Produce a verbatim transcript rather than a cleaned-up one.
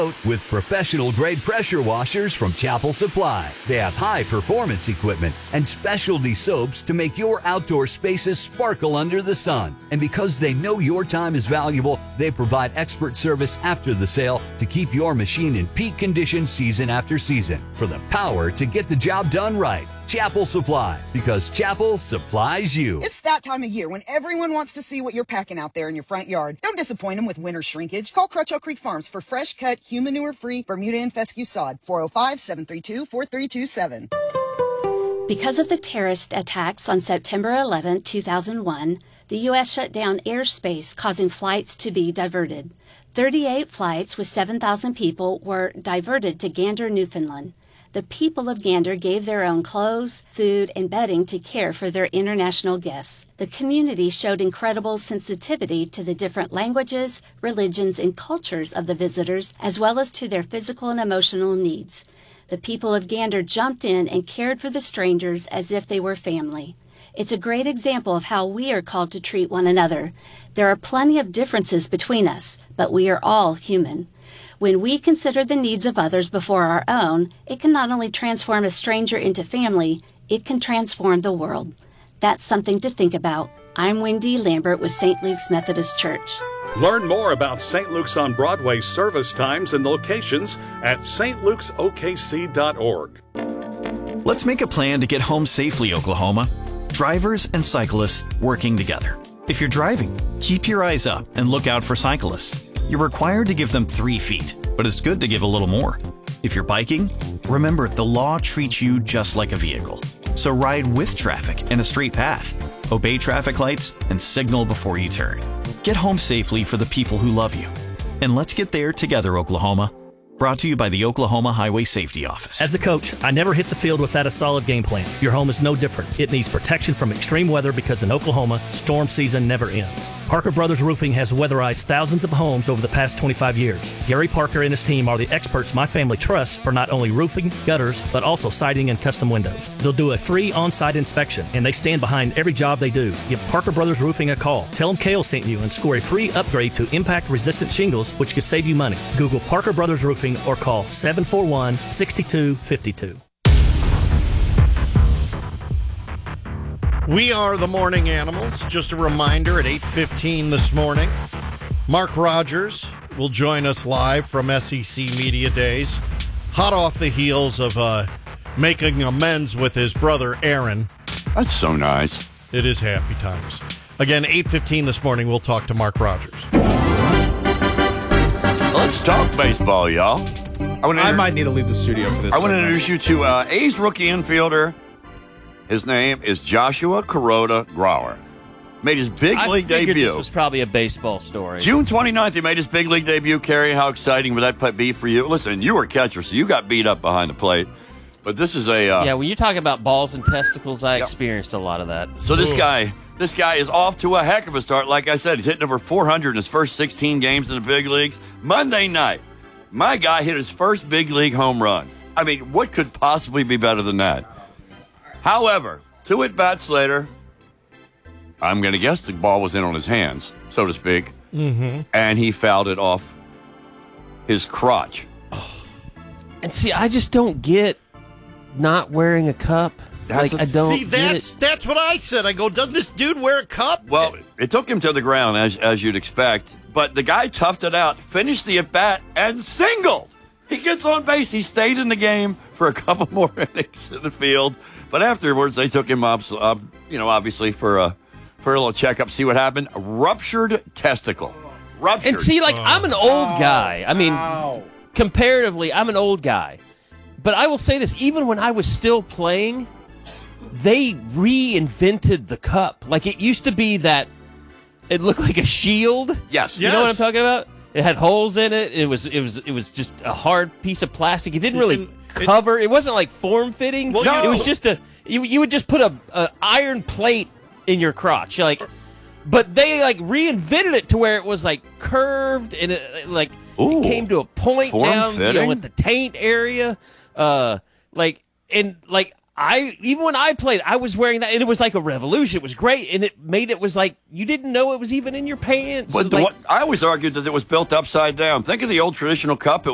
with professional-grade pressure washers from Chapel Supply. They have high-performance equipment and specialty soaps to make your outdoor spaces sparkle under the sun. And because they know your time is valuable, they provide expert service after the sale to keep your machine in peak condition season after season. For the power to get the job done right, Chapel Supply, because Chapel supplies you. It's that time of year when everyone wants to see what you're packing out there in your front yard. Don't disappoint them with winter shrinkage. Call Crutcho Creek Farms for fresh cut, human manure-free Bermuda and fescue sod. four oh five, seven three two, four three two seven. Because of the terrorist attacks on September eleventh, two thousand one, the U S shut down airspace, causing flights to be diverted. thirty-eight flights with seven thousand people were diverted to Gander, Newfoundland. The people of Gander gave their own clothes, food, and bedding to care for their international guests. The community showed incredible sensitivity to the different languages, religions, and cultures of the visitors, as well as to their physical and emotional needs. The people of Gander jumped in and cared for the strangers as if they were family. It's a great example of how we are called to treat one another. There are plenty of differences between us, but we are all human. When we consider the needs of others before our own, it can not only transform a stranger into family, it can transform the world. That's something to think about. I'm Wendy Lambert with Saint Luke's Methodist Church. Learn more about Saint Luke's on Broadway service times and locations at s t lukes o k c dot org. Let's make a plan to get home safely, Oklahoma. Drivers and cyclists working together. If you're driving, keep your eyes up and look out for cyclists. You're required to give them three feet, but it's good to give a little more. If you're biking, remember the law treats you just like a vehicle. So ride with traffic in a straight path, obey traffic lights, and signal before you turn. Get home safely for the people who love you. And let's get there together, Oklahoma. Brought to you by the Oklahoma Highway Safety Office. As a coach, I never hit the field without a solid game plan. Your home is no different. It needs protection from extreme weather because in Oklahoma, storm season never ends. Parker Brothers Roofing has weatherized thousands of homes over the past twenty-five years. Gary Parker and his team are the experts my family trusts for not only roofing, gutters, but also siding and custom windows. They'll do a free on-site inspection, and they stand behind every job they do. Give Parker Brothers Roofing a call. Tell them Kale sent you and score a free upgrade to impact-resistant shingles, which could save you money. Google Parker Brothers Roofing or call seven four one, six two five two. We are the Morning Animals. Just a reminder, at eight fifteen this morning, Mark Rogers will join us live from S E C Media Days, hot off the heels of uh, making amends with his brother, Aaron. That's so nice. It is happy times. Again, eight fifteen this morning, we'll talk to Mark Rogers. Let's talk baseball, y'all. I, I inter- might need to leave the studio for this. I want to segment. introduce you to uh, A's rookie infielder. His name is Joshua Kuroda Grauer. Made his big I league figured debut. This was probably a baseball story. June twenty-ninth, he made his big league debut. Carrie, how exciting would that be for you? Listen, you were a catcher, so you got beat up behind the plate. But this is a... Uh, yeah, when you talk about balls and testicles, I Yep. experienced a lot of that. So this Ooh. guy... This guy is off to a heck of a start. Like I said, he's hitting over four hundred in his first sixteen games in the big leagues. Monday night, my guy hit his first big league home run. I mean, what could possibly be better than that? However, two at-bats later, I'm going to guess the ball was in on his hands, so to speak, Mm-hmm. and he fouled it off his crotch. And see, I just don't get not wearing a cup. That's like, a- I don't See, get that's it. that's what I said. I go, doesn't this dude wear a cup? Well, it took him to the ground, as as you'd expect. But the guy toughed it out, finished the at-bat, and singled. He gets on base. He stayed in the game for a couple more innings in the field. But afterwards, they took him up, uh, you know, obviously for a, for a little checkup, see what happened. A ruptured testicle. Ruptured. And see, like, I'm an old guy. I mean, Wow. comparatively, I'm an old guy. But I will say this, even when I was still playing, they reinvented the cup. Like, it used to be that it looked like a shield. Yes. You know what I'm Yes. talking about? It had holes in it. It was it was it was just a hard piece of plastic. It didn't really It- cover. It wasn't like form fitting. Well, no, you- it was just a you you would just put a, a iron plate in your crotch. You're like, but they like reinvented it to where it was like curved and it like Ooh, it came to a point down, you know, form-fitting? at the taint area. Uh, like and like. I even when I played, I was wearing that, and it was like a revolution. It was great, and it made it was like you didn't know it was even in your pants. But the, Like- what, I always argued that it was built upside down. Think of the old traditional cup. It